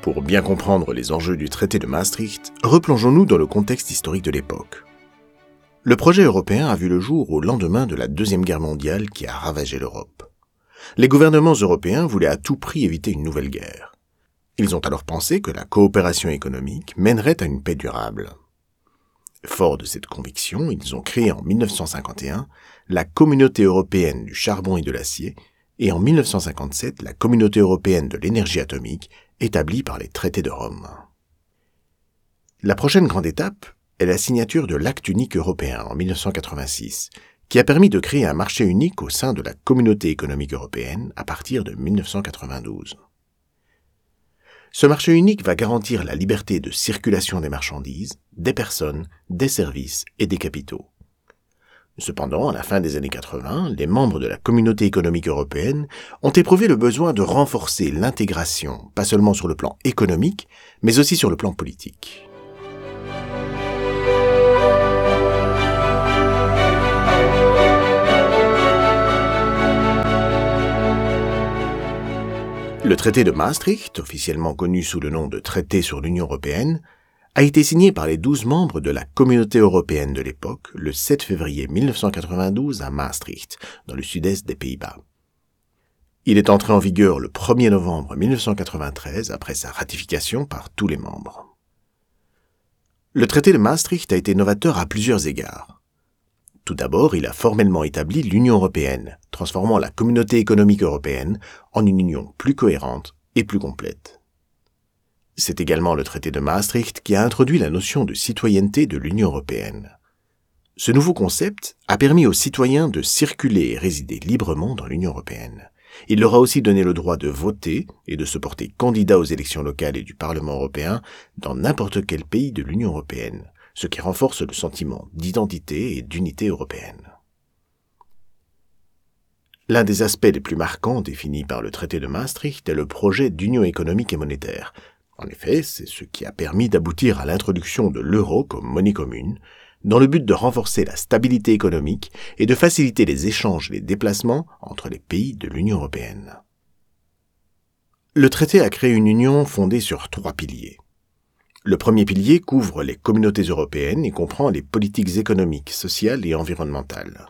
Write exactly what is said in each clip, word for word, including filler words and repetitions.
Pour bien comprendre les enjeux du traité de Maastricht, replongeons-nous dans le contexte historique de l'époque. Le projet européen a vu le jour au lendemain de la Deuxième Guerre mondiale qui a ravagé l'Europe. Les gouvernements européens voulaient à tout prix éviter une nouvelle guerre. Ils ont alors pensé que la coopération économique mènerait à une paix durable. Forts de cette conviction, ils ont créé en mille neuf cent cinquante et un la Communauté européenne du charbon et de l'acier et en mille neuf cent cinquante-sept la Communauté européenne de l'énergie atomique établie par les traités de Rome. La prochaine grande étape est la signature de l'Acte unique européen en mille neuf cent quatre-vingt-six, qui a permis de créer un marché unique au sein de la Communauté économique européenne à partir de mille neuf cent quatre-vingt-douze. Ce marché unique va garantir la liberté de circulation des marchandises, des personnes, des services et des capitaux. Cependant, à la fin des années quatre-vingts, les membres de la Communauté économique européenne ont éprouvé le besoin de renforcer l'intégration, pas seulement sur le plan économique, mais aussi sur le plan politique. Le traité de Maastricht, officiellement connu sous le nom de Traité sur l'Union européenne, a été signé par les douze membres de la Communauté européenne de l'époque le sept février mille neuf cent quatre-vingt-douze à Maastricht, dans le sud-est des Pays-Bas. Il est entré en vigueur le premier novembre mille neuf cent quatre-vingt-treize après sa ratification par tous les membres. Le traité de Maastricht a été novateur à plusieurs égards. Tout d'abord, il a formellement établi l'Union européenne, transformant la Communauté économique européenne en une union plus cohérente et plus complète. C'est également le traité de Maastricht qui a introduit la notion de citoyenneté de l'Union européenne. Ce nouveau concept a permis aux citoyens de circuler et résider librement dans l'Union européenne. Il leur a aussi donné le droit de voter et de se porter candidat aux élections locales et du Parlement européen dans n'importe quel pays de l'Union européenne, ce qui renforce le sentiment d'identité et d'unité européenne. L'un des aspects les plus marquants définis par le traité de Maastricht est le projet d'union économique et monétaire. En effet, c'est ce qui a permis d'aboutir à l'introduction de l'euro comme monnaie commune, dans le but de renforcer la stabilité économique et de faciliter les échanges et les déplacements entre les pays de l'Union européenne. Le traité a créé une union fondée sur trois piliers. Le premier pilier couvre les communautés européennes et comprend les politiques économiques, sociales et environnementales.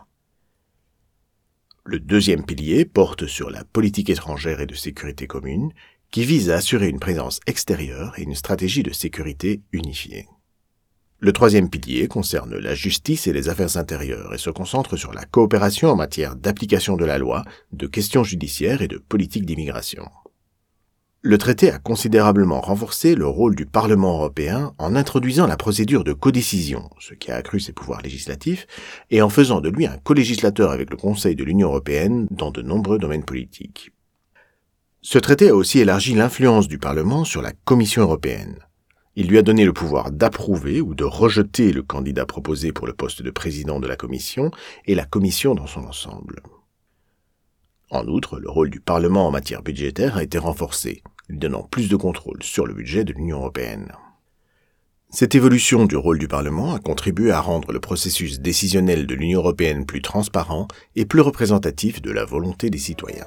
Le deuxième pilier porte sur la politique étrangère et de sécurité commune, qui vise à assurer une présence extérieure et une stratégie de sécurité unifiée. Le troisième pilier concerne la justice et les affaires intérieures et se concentre sur la coopération en matière d'application de la loi, de questions judiciaires et de politique d'immigration. Le traité a considérablement renforcé le rôle du Parlement européen en introduisant la procédure de codécision, ce qui a accru ses pouvoirs législatifs, et en faisant de lui un colégislateur avec le Conseil de l'Union européenne dans de nombreux domaines politiques. Ce traité a aussi élargi l'influence du Parlement sur la Commission européenne. Il lui a donné le pouvoir d'approuver ou de rejeter le candidat proposé pour le poste de président de la Commission et la Commission dans son ensemble. En outre, le rôle du Parlement en matière budgétaire a été renforcé, lui donnant plus de contrôle sur le budget de l'Union européenne. Cette évolution du rôle du Parlement a contribué à rendre le processus décisionnel de l'Union européenne plus transparent et plus représentatif de la volonté des citoyens.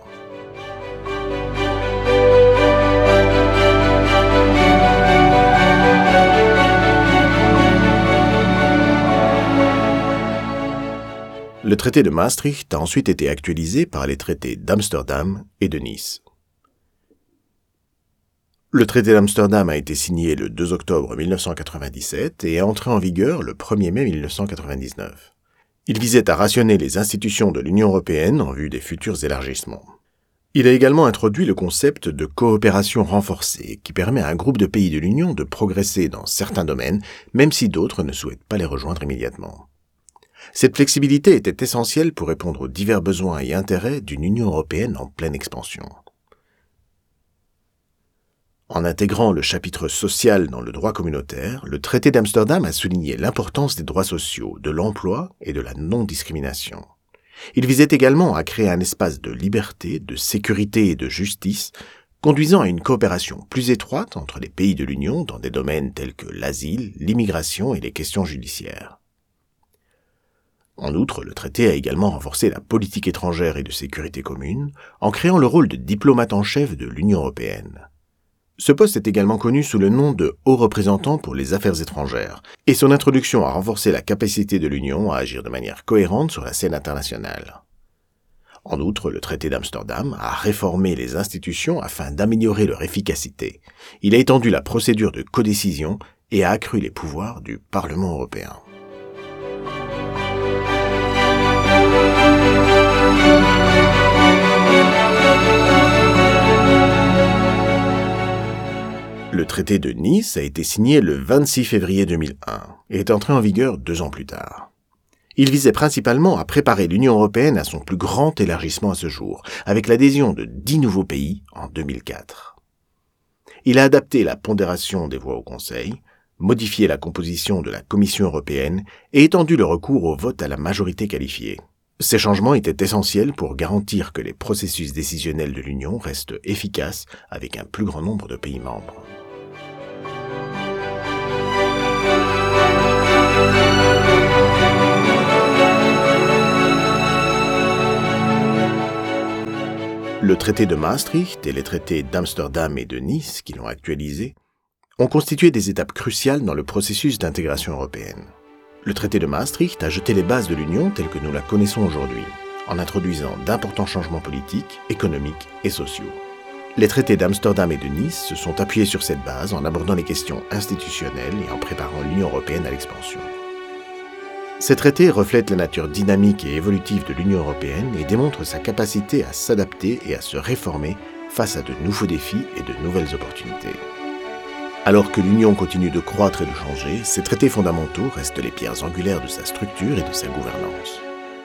Le traité de Maastricht a ensuite été actualisé par les traités d'Amsterdam et de Nice. Le traité d'Amsterdam a été signé le deux octobre mille neuf cent quatre-vingt-dix-sept et est entré en vigueur le premier mai mille neuf cent quatre-vingt-dix-neuf. Il visait à rationner les institutions de l'Union européenne en vue des futurs élargissements. Il a également introduit le concept de coopération renforcée qui permet à un groupe de pays de l'Union de progresser dans certains domaines, même si d'autres ne souhaitent pas les rejoindre immédiatement. Cette flexibilité était essentielle pour répondre aux divers besoins et intérêts d'une Union européenne en pleine expansion. En intégrant le chapitre social dans le droit communautaire, le traité d'Amsterdam a souligné l'importance des droits sociaux, de l'emploi et de la non-discrimination. Il visait également à créer un espace de liberté, de sécurité et de justice, conduisant à une coopération plus étroite entre les pays de l'Union dans des domaines tels que l'asile, l'immigration et les questions judiciaires. En outre, le traité a également renforcé la politique étrangère et de sécurité commune en créant le rôle de diplomate en chef de l'Union européenne. Ce poste est également connu sous le nom de Haut représentant pour les affaires étrangères, et son introduction a renforcé la capacité de l'Union à agir de manière cohérente sur la scène internationale. En outre, le traité d'Amsterdam a réformé les institutions afin d'améliorer leur efficacité. Il a étendu la procédure de codécision et a accru les pouvoirs du Parlement européen. Le traité de Nice a été signé le vingt-six février deux mille un et est entré en vigueur deux ans plus tard. Il visait principalement à préparer l'Union européenne à son plus grand élargissement à ce jour, avec l'adhésion de dix nouveaux pays en deux mille quatre. Il a adapté la pondération des voix au Conseil, modifié la composition de la Commission européenne et étendu le recours au vote à la majorité qualifiée. Ces changements étaient essentiels pour garantir que les processus décisionnels de l'Union restent efficaces avec un plus grand nombre de pays membres. Le traité de Maastricht et les traités d'Amsterdam et de Nice, qui l'ont actualisé, ont constitué des étapes cruciales dans le processus d'intégration européenne. Le traité de Maastricht a jeté les bases de l'Union telle que nous la connaissons aujourd'hui, en introduisant d'importants changements politiques, économiques et sociaux. Les traités d'Amsterdam et de Nice se sont appuyés sur cette base en abordant les questions institutionnelles et en préparant l'Union européenne à l'expansion. Ces traités reflètent la nature dynamique et évolutive de l'Union européenne et démontrent sa capacité à s'adapter et à se réformer face à de nouveaux défis et de nouvelles opportunités. Alors que l'Union continue de croître et de changer, ces traités fondamentaux restent les pierres angulaires de sa structure et de sa gouvernance.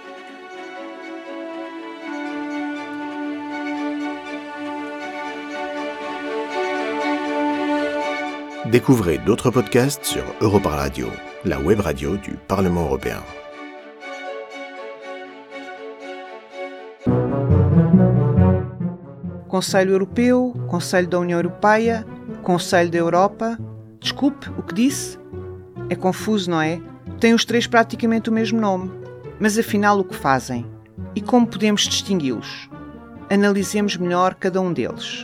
Découvrez d'autres podcasts sur Europarl-Radio, la web radio du Parlement européen. Conselho Europeu, Conselho da União Europeia, Conselho da Europa... Desculpe, o que disse? É confuso, não é? Têm os três praticamente o mesmo nome. Mas afinal o que fazem? E como podemos distingui-los? Analisemos melhor cada um deles.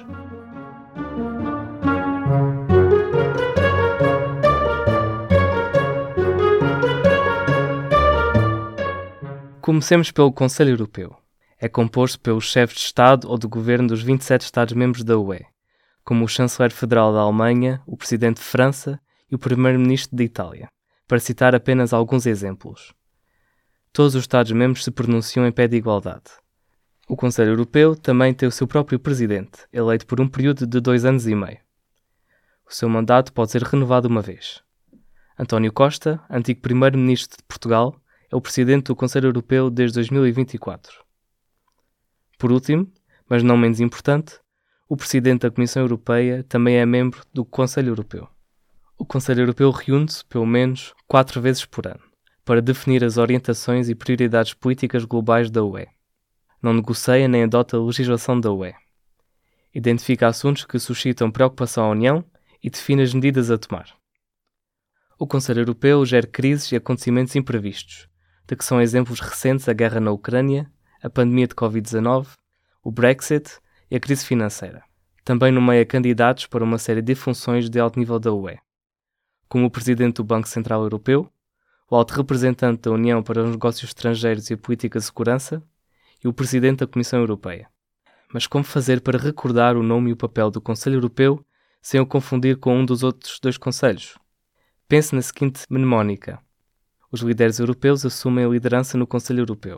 Comecemos pelo Conselho Europeu. É composto pelos chefes de Estado ou de Governo dos vinte e sete Estados-membros da U E, como o Chanceler Federal da Alemanha, o Presidente de França e o Primeiro-Ministro de Itália, para citar apenas alguns exemplos. Todos os Estados-membros se pronunciam em pé de igualdade. O Conselho Europeu também tem o seu próprio Presidente, eleito por um período de dois anos e meio. O seu mandato pode ser renovado uma vez. António Costa, antigo Primeiro-Ministro de Portugal, é o Presidente do Conselho Europeu desde dois mil e vinte e quatro. Por último, mas não menos importante, o Presidente da Comissão Europeia também é membro do Conselho Europeu. O Conselho Europeu reúne-se, pelo menos, quatro vezes por ano, para definir as orientações e prioridades políticas globais da U E. Não negocia nem adota a legislação da U E. Identifica assuntos que suscitam preocupação à União e define as medidas a tomar. O Conselho Europeu gera crises e acontecimentos imprevistos, de que são exemplos recentes a guerra na Ucrânia, a pandemia de covid dezanove, o Brexit e a crise financeira. Também nomeia candidatos para uma série de funções de alto nível da U E, como o Presidente do Banco Central Europeu, o Alto Representante da União para os Negócios Estrangeiros e a Política de Segurança e o Presidente da Comissão Europeia. Mas como fazer para recordar o nome e o papel do Conselho Europeu sem o confundir com um dos outros dois conselhos? Pense na seguinte mnemónica. Os líderes europeus assumem a liderança no Conselho Europeu.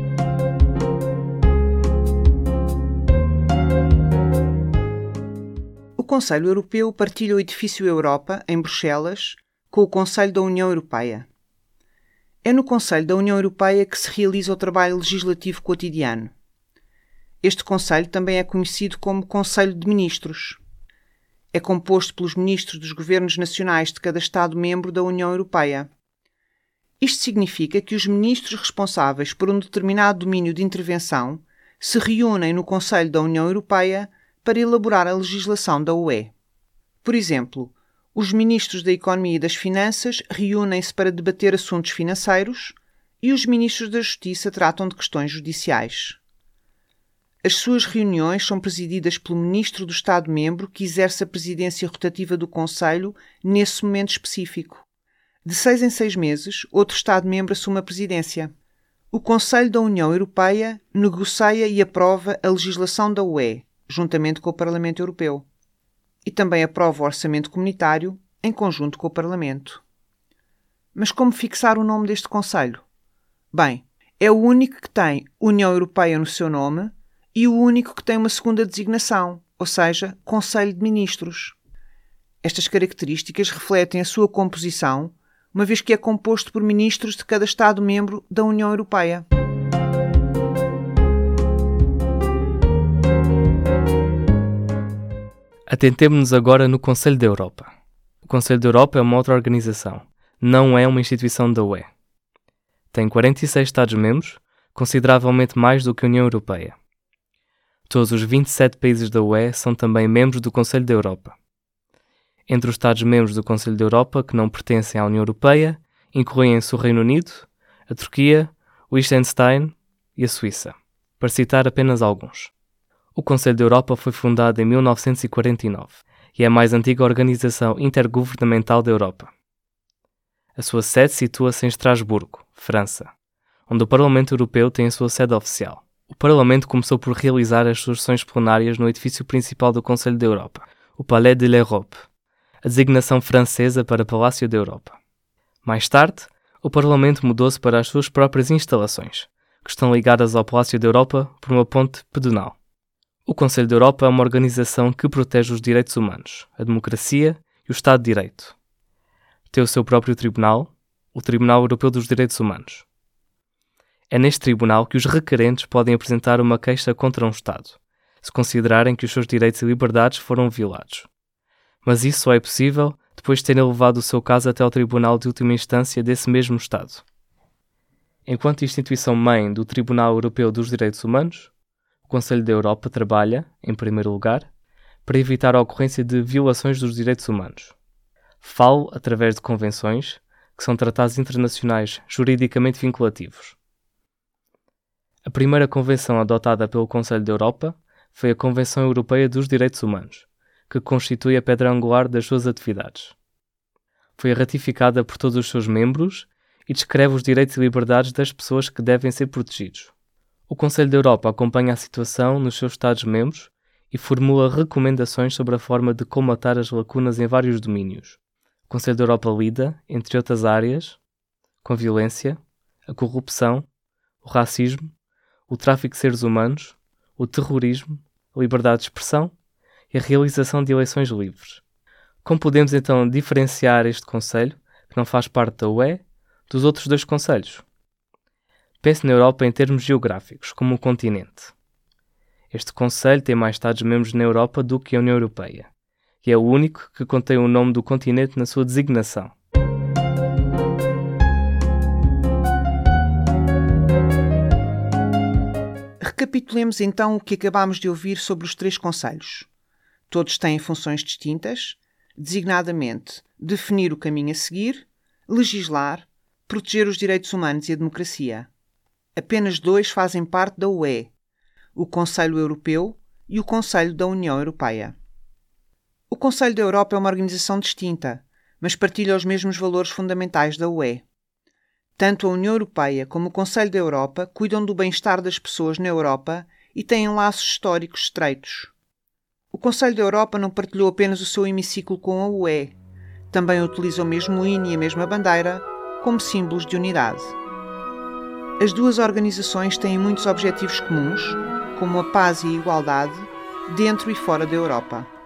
O Conselho Europeu partilha o edifício Europa, em Bruxelas, com o Conselho da União Europeia. É no Conselho da União Europeia que se realiza o trabalho legislativo cotidiano. Este Conselho também é conhecido como Conselho de Ministros. É composto pelos ministros dos governos nacionais de cada Estado-membro da União Europeia. Isto significa que os ministros responsáveis por um determinado domínio de intervenção se reúnem no Conselho da União Europeia para elaborar a legislação da U E. Por exemplo, os ministros da Economia e das Finanças reúnem-se para debater assuntos financeiros e os ministros da Justiça tratam de questões judiciais. As suas reuniões são presididas pelo Ministro do Estado-membro que exerce a presidência rotativa do Conselho nesse momento específico. De seis em seis meses, outro Estado-membro assume a presidência. O Conselho da União Europeia negocia e aprova a legislação da U E, juntamente com o Parlamento Europeu. E também aprova o orçamento comunitário, em conjunto com o Parlamento. Mas como fixar o nome deste Conselho? Bem, é o único que tem União Europeia no seu nome e o único que tem uma segunda designação, ou seja, Conselho de Ministros. Estas características refletem a sua composição, uma vez que é composto por ministros de cada Estado-membro da União Europeia. Atentemo-nos agora no Conselho da Europa. O Conselho da Europa é uma outra organização, não é uma instituição da U E. Tem quarenta e seis Estados-membros, consideravelmente mais do que a União Europeia. Todos os vinte e sete países da U E são também membros do Conselho da Europa. Entre os Estados-membros do Conselho da Europa que não pertencem à União Europeia, incluem-se o Reino Unido, a Turquia, o Liechtenstein e a Suíça, para citar apenas alguns. O Conselho da Europa foi fundado em mil novecentos e quarenta e nove e é a mais antiga organização intergovernamental da Europa. A sua sede situa-se em Estrasburgo, França, onde o Parlamento Europeu tem a sua sede oficial. O Parlamento começou por realizar as suas sessões plenárias no edifício principal do Conselho da Europa, o Palais de l'Europe, a designação francesa para Palácio da Europa. Mais tarde, o Parlamento mudou-se para as suas próprias instalações, que estão ligadas ao Palácio da Europa por uma ponte pedonal. O Conselho da Europa é uma organização que protege os direitos humanos, a democracia e o Estado de Direito. Tem o seu próprio tribunal, o Tribunal Europeu dos Direitos Humanos. É neste tribunal que os requerentes podem apresentar uma queixa contra um Estado, se considerarem que os seus direitos e liberdades foram violados. Mas isso só é possível depois de terem levado o seu caso até ao Tribunal de Última Instância desse mesmo Estado. Enquanto instituição-mãe do Tribunal Europeu dos Direitos Humanos, o Conselho da Europa trabalha, em primeiro lugar, para evitar a ocorrência de violações dos direitos humanos. Falo através de convenções, que são tratados internacionais juridicamente vinculativos. A primeira convenção adotada pelo Conselho da Europa foi a Convenção Europeia dos Direitos Humanos, que constitui a pedra angular das suas atividades. Foi ratificada por todos os seus membros e descreve os direitos e liberdades das pessoas que devem ser protegidos. O Conselho da Europa acompanha a situação nos seus Estados-membros e formula recomendações sobre a forma de colmatar as lacunas em vários domínios. O Conselho da Europa lida, entre outras áreas, com a violência, a corrupção, o racismo, o tráfico de seres humanos, o terrorismo, a liberdade de expressão e a realização de eleições livres. Como podemos então diferenciar este Conselho, que não faz parte da U E, dos outros dois Conselhos? Pense na Europa em termos geográficos, como um continente. Este Conselho tem mais Estados-membros na Europa do que a União Europeia, e é o único que contém o nome do continente na sua designação. Recapitulemos então o que acabámos de ouvir sobre os três conselhos. Todos têm funções distintas, designadamente definir o caminho a seguir, legislar, proteger os direitos humanos e a democracia. Apenas dois fazem parte da U E, o Conselho Europeu e o Conselho da União Europeia. O Conselho da Europa é uma organização distinta, mas partilha os mesmos valores fundamentais da U E. Tanto a União Europeia como o Conselho da Europa cuidam do bem-estar das pessoas na Europa e têm laços históricos estreitos. O Conselho da Europa não partilhou apenas o seu hemiciclo com a U E, também utiliza o mesmo hino e a mesma bandeira como símbolos de unidade. As duas organizações têm muitos objetivos comuns, como a paz e a igualdade, dentro e fora da Europa.